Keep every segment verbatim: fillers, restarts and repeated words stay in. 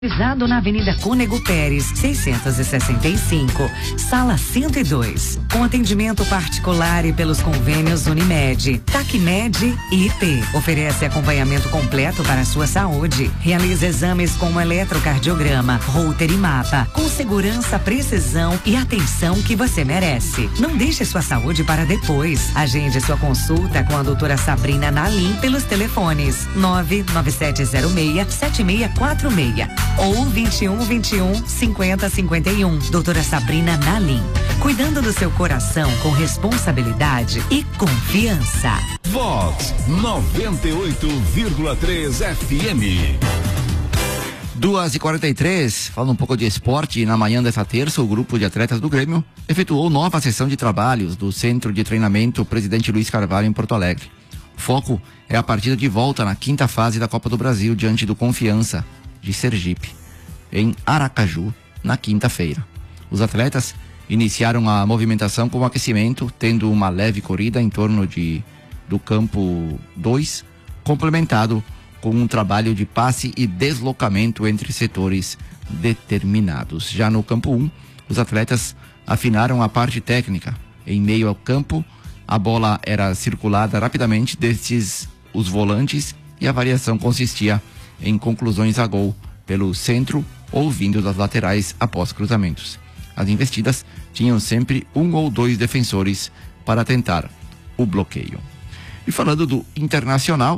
Realizado na Avenida Cônego Pérez, seiscentos e sessenta e cinco, sala cento e dois, com atendimento particular e pelos convênios Unimed, Tacmed e I P. Oferece acompanhamento completo para a sua saúde. Realiza exames como eletrocardiograma, Holter e mapa, com segurança, precisão e atenção que você merece. Não deixe sua saúde para depois. Agende sua consulta com a doutora Sabrina Nalim pelos telefones nove nove sete zero seis sete seis quatro seis. Ou vinte e um, vinte e um, cinquenta, cinquenta e um. Doutora Sabrina Nalim. Cuidando do seu coração com responsabilidade e confiança. Vox noventa e oito vírgula três F M. duas e quarenta e três, falando um pouco de esporte, na manhã dessa terça, o grupo de atletas do Grêmio efetuou nova sessão de trabalhos do Centro de Treinamento Presidente Luiz Carvalho em Porto Alegre. O foco é a partida de volta na quinta fase da Copa do Brasil diante do Confiança de Sergipe, em Aracaju, na quinta-feira. Os atletas iniciaram a movimentação com o aquecimento, tendo uma leve corrida em torno de, do campo dois, complementado com um trabalho de passe e deslocamento entre setores determinados. Já no campo um, os atletas afinaram a parte técnica. Em meio ao campo, a bola era circulada rapidamente destes os volantes e a variação consistia em conclusões a gol pelo centro ou vindo das laterais após cruzamentos. As investidas tinham sempre um ou dois defensores para tentar o bloqueio. E falando do Internacional,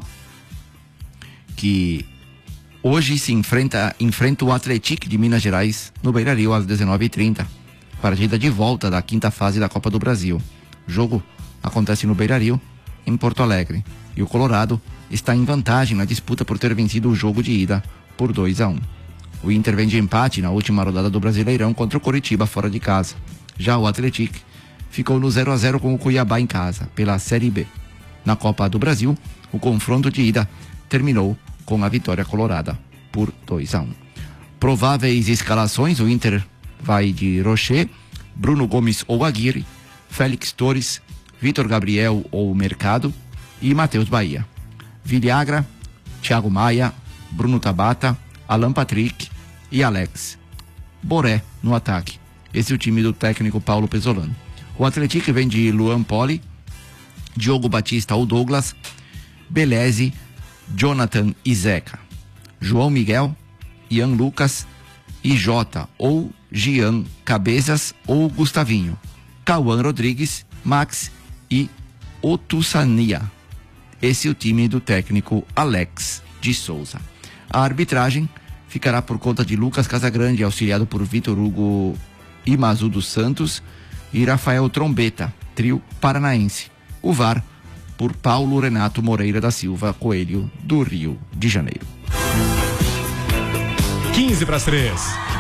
que hoje se enfrenta, enfrenta o Atlético de Minas Gerais no Beira-Rio às dezenove e trinta, partida de volta da quinta fase da Copa do Brasil. O jogo acontece no Beira-Rio, em Porto Alegre, e o Colorado está em vantagem na disputa por ter vencido o jogo de ida por dois a um. O Inter vem de empate na última rodada do Brasileirão contra o Coritiba fora de casa. Já o Atlético ficou no zero a zero com o Cuiabá em casa, pela Série B. Na Copa do Brasil, o confronto de ida terminou com a vitória colorada por dois a um. Prováveis escalações: o Inter vai de Rocher, Bruno Gomes ou Aguirre, Félix Torres, Vitor Gabriel ou Mercado e Matheus Bahia. Villagra, Thiago Maia, Bruno Tabata, Alan Patrick e Alex. Boré no ataque. Esse é o time do técnico Paulo Pesolano. O Atlético vem de Luan Poli, Diogo Batista ou Douglas, Beleze, Jonathan e Zeca, João Miguel, Ian Lucas e Jota ou Gian Cabezas ou Gustavinho, Cauã Rodrigues, Max e Otussania. Esse é o time do técnico Alex de Souza. A arbitragem ficará por conta de Lucas Casagrande, auxiliado por Vitor Hugo Imazu dos Santos e Rafael Trombeta, trio paranaense. O V A R por Paulo Renato Moreira da Silva Coelho, do Rio de Janeiro. quinze para as três.